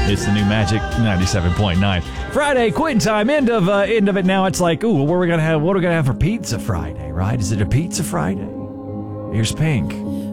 It's the new Magic 97.9. Friday, quitting time. End of it now. It's like, ooh, what are we gonna have for Pizza Friday, right? Is it a Pizza Friday? Here's Pink.